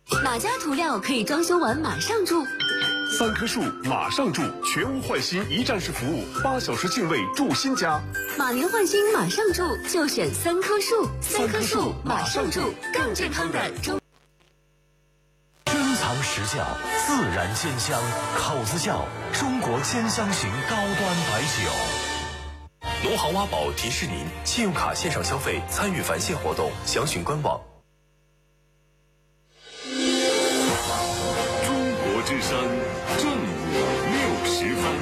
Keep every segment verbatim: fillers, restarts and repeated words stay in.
哪家涂料可以装修完马上住？ 三棵树马上住，全屋换新一站式服务，八小时净位住新家。 马年换新马上住，就选三棵树。三棵树马上住，更健康的中。 珍藏实窖，自然鲜香，口子窖，中国鲜香型高端白酒。农行挖宝提示您：信用卡线上消费参与返现活动，详询官网。 中国之声正午六十分。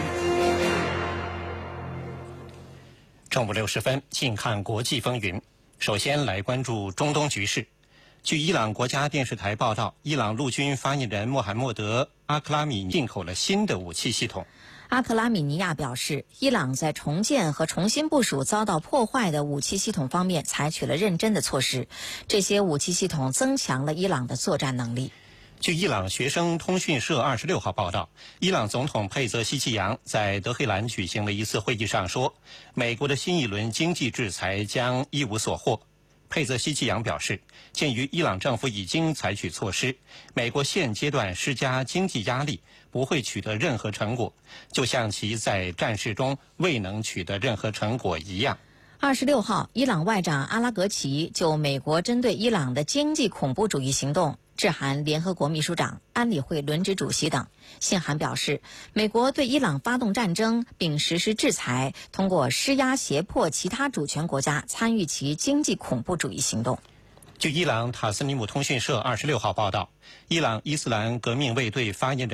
正午六十分，近看国际风云。首先来关注中东局势。据伊朗国家电视台报道，伊朗陆军发言人穆罕默德·阿克拉米进口了新的武器系统。 阿克拉米尼亚表示，伊朗在重建和重新部署遭到破坏的武器系统方面采取了认真的措施，这些武器系统增强了伊朗的作战能力。 据伊朗学生通讯社二十六号报道，伊朗总统佩泽希奇扬在德黑兰举行了一次会议上说，美国的新一轮经济制裁将一无所获。佩泽希奇扬表示，鉴于伊朗政府已经采取措施，美国现阶段施加经济压力不会取得任何成果，就像其在战事中未能取得任何成果一样。 二十六号，伊朗外长阿拉格齐就美国针对伊朗的经济恐怖主义行动致函联合国秘书长、安理会轮值主席等。信函表示，美国对伊朗发动战争并实施制裁，通过施压胁迫其他主权国家参与其经济恐怖主义行动。 据伊朗塔斯尼姆通讯社二十六号报道，伊朗伊斯兰革命卫队发言人